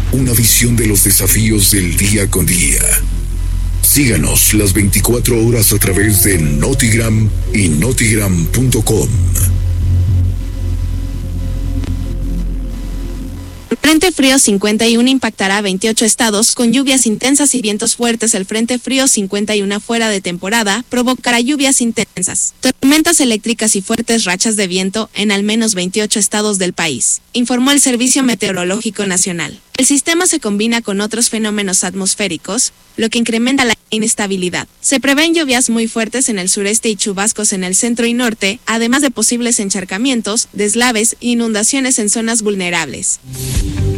una visión de los desafíos del día con día. Síganos las 24 horas a través de Notigram y notigram.com. Frente Frío 51 impactará a 28 estados con lluvias intensas y vientos fuertes. El Frente Frío 51 fuera de temporada provocará lluvias intensas, tormentas eléctricas y fuertes rachas de viento en al menos 28 estados del país, informó el Servicio Meteorológico Nacional. El sistema se combina con otros fenómenos atmosféricos, lo que incrementa la inestabilidad. Se prevén lluvias muy fuertes en el sureste y chubascos en el centro y norte, además de posibles encharcamientos, deslaves e inundaciones en zonas vulnerables.